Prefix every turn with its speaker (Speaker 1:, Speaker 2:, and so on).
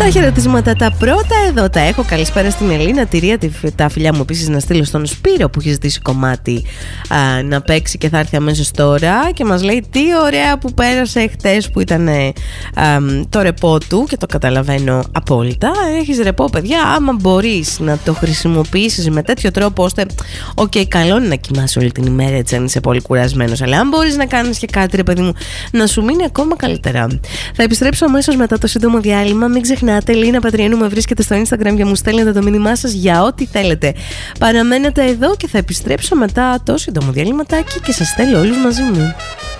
Speaker 1: Τα χαιρετίσματα τα πρώτα εδώ τα έχω. Καλησπέρα στην Ελίνα, τη Ρία, τα φιλιά μου επίσης να στείλω στον Σπύρο που έχει ζητήσει κομμάτι να παίξει και θα έρθει αμέσως τώρα. Και μας λέει τι ωραία που πέρασε χτες που ήταν το ρεπό του και το καταλαβαίνω απόλυτα. Έχεις ρεπό, παιδιά, άμα μπορείς να το χρησιμοποιήσεις με τέτοιο τρόπο ώστε καλό είναι να κοιμάσαι όλη την ημέρα έτσι αν είσαι πολύ κουρασμένος, αλλά αν μπορείς να κάνεις και κάτι ρε παιδί μου να σου μείνει ακόμα καλύτερα. Θα επιστρέψω αμέσως μετά το σύντομο διάλειμμα. Μην ξεχνάτε, Λίνα Πατριανού με βρίσκεται στο Instagram και μου στέλνετε το μήνυμά σας για ό,τι θέλετε. Παραμένετε εδώ και θα επιστρέψω μετά το σύντομο διαλύματάκι και σας στέλνω όλους μαζί μου.